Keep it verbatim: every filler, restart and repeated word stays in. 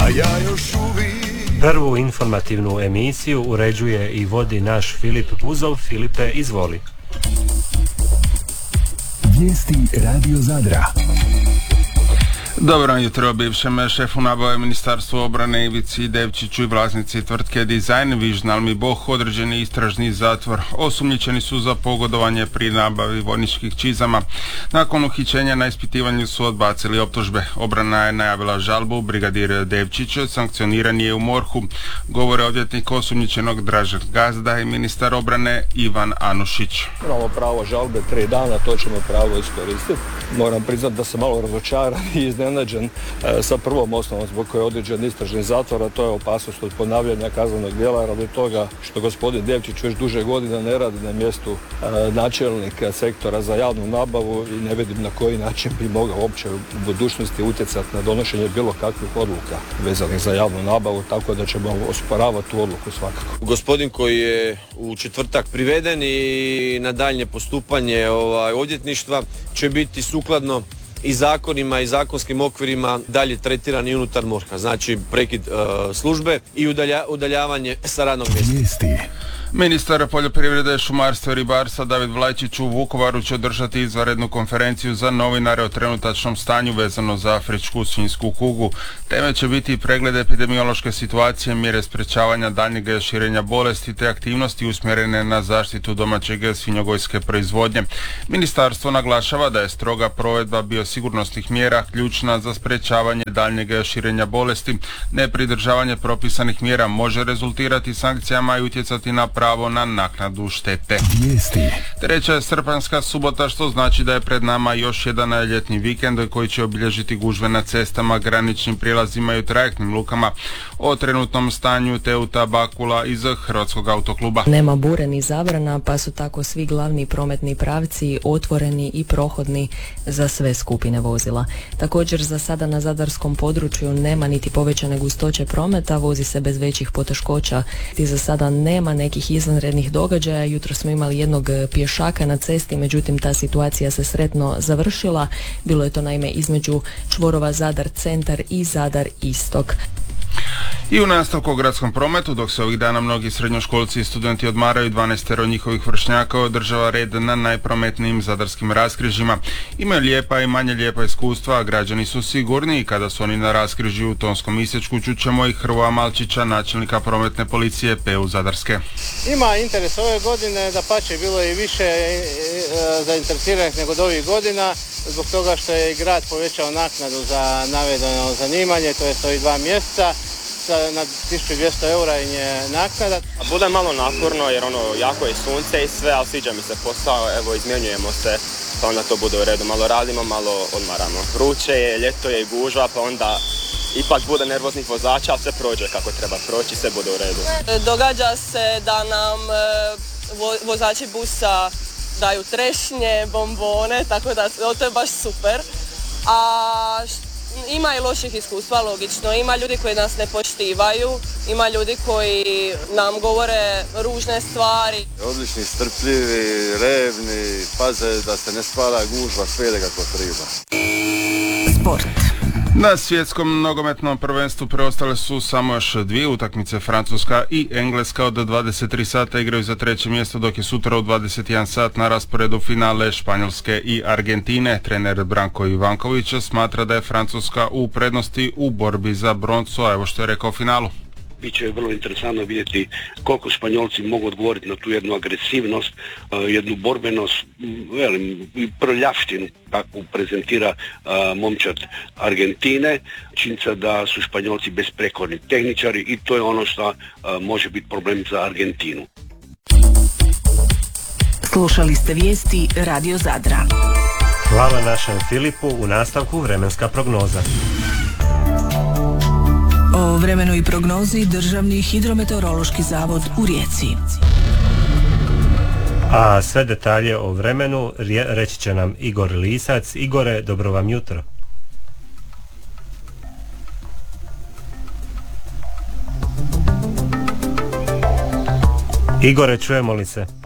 a ja još uvijek. Prvu informativnu emisiju uređuje i vodi naš Filip Buzov. Filipe, izvoli. Vijesti Radio Zadra. Dobro jutro, bivšem šefu nabave Ministarstva obrane Ivici Devčiću i vlasnici tvrtke Design Vision Almi Boh određeni istražni zatvor. Osumnjičeni su za pogodovanje pri nabavi vojničkih čizama. Nakon uhićenja na ispitivanju su odbacili optužbe. Obrana je najavila žalbu. Brigadir Devčić sankcioniran je u MORH-u. Govore odvjetnik osumnjičenog Dražen Gazda i ministar obrane Ivan Anušić. Imamo pravo žalbe tri dana, to ćemo pravo iskoristiti. Moram priznati da sam malo razočaran i iznenađen e, sa prvom osnovom zbog koje je određen istražni zatvor, a to je opasnost od ponavljanja kaznenog djela radi toga što gospodin Devčić već duže godina ne radi na mjestu e, načelnika sektora za javnu nabavu i ne vidim na koji način bi mogao uopće u budućnosti utjecati na donošenje bilo kakvih odluka vezanih za javnu nabavu, tako da ćemo osporavati tu odluku svakako. Gospodin koji je u četvrtak priveden i na daljnje postupanje ovaj, odvjetništva će biti sukladno i zakonima i zakonskim okvirima dalje tretirani unutar MORH-a. Znači prekid uh, službe i udalja, udaljavanje sa radnog mjesta. Ministar poljoprivrede, šumarstva i ribarstva David Vlajčić u Vukovaru će održati izvanrednu konferenciju za novinare o trenutačnom stanju vezano za afričku svinjsku kugu. Teme će biti pregled epidemiološke situacije, mjere sprečavanja daljnjeg širenja bolesti te aktivnosti usmjerene na zaštitu domaćeg svinjogojske proizvodnje. Ministarstvo naglašava da je stroga provedba biosigurnosnih mjera ključna za sprečavanje daljnjeg širenja bolesti. Nepridržavanje propisanih mjera može rezultirati sankcijama i utjecati na pravo na naknadu štete. Vijesti. Treća je srpanjska subota, što znači da je pred nama još jedan ljetni vikend koji će obilježiti gužve na cestama, graničnim prijelazima i u trajektnim lukama. O trenutnom stanju Teuta Bakula iz Hrvatskog autokluba. Nema bure ni zabrana, pa su tako svi glavni prometni pravci otvoreni i prohodni za sve skupine vozila. Također za sada na zadarskom području nema niti povećane gustoće prometa, vozi se bez većih poteškoća i za sada nema nekih izvanrednih događaja. Jutro smo imali jednog pješaka na cesti, međutim ta situacija se sretno završila. Bilo je to naime između čvorova Zadar centar i Zadar istok. I u nastavku o gradskom prometu, dok se ovih dana mnogi srednjoškolci i studenti odmaraju, dvanaestero njihovih vršnjaka održava red na najprometnijim zadarskim raskrižjima. Imaju lijepa i manje lijepa iskustva, a građani su sigurni kada su oni na raskrižju u Tonskom isječku. Čućemo i Hrvoja Malčića, načelnika prometne policije P U Zadarske. Ima interes ove godine, da pače bilo je i više e, e, zainteresiranih nego od ovih godina, zbog toga što je i grad povećao naknadu za navedeno zanimanje, to je to i dva mjeseca. Na tisuću dvjesto eura im je naknada. Bude malo naporno jer ono jako je sunce i sve, ali sviđa mi se posao, evo izmjenjujemo se, pa onda to bude u redu. Malo radimo, malo odmaramo. Vruće je, ljeto je i gužva, pa onda ipak bude nervoznih vozača, ali sve prođe kako treba proći, sve bude u redu. Događa se da nam vo, vozači busa daju trešnje, bombone, tako da to je baš super. A ima i loših iskustva, logično. Ima ljudi koji nas ne poštivaju, ima ljudi koji nam govore ružne stvari. Odlični, strpljivi, revni, paze da se ne stvara gužva, sve ide kako treba. Sport. Na svjetskom nogometnom prvenstvu preostale su samo još dvije utakmice. Francuska i Engleska od dvadeset tri sata igraju za treće mjesto, dok je sutra u dvadeset jedan sat na rasporedu finale Španjolske i Argentine. Trener Branko Ivanković smatra da je Francuska u prednosti u borbi za broncu, a evo što je rekao o finalu. Biće vrlo interesantno vidjeti koliko Španjolci mogu odgovoriti na tu jednu agresivnost, jednu borbenost, velim, prljavštinu kakvu prezentira momčad Argentine. Činjenica da su Španjolci besprekorni tehničari i to je ono što može biti problem za Argentinu. Slušali ste vijesti Radio Zadra. Hvala našem Filipu. U nastavku vremenska prognoza. O vremenu i prognozi Državni hidrometeorološki zavod u Rijeci. A sve detalje o vremenu reći će nam Igor Lisac. Igore, dobro vam jutro. Igore, čujemo li se?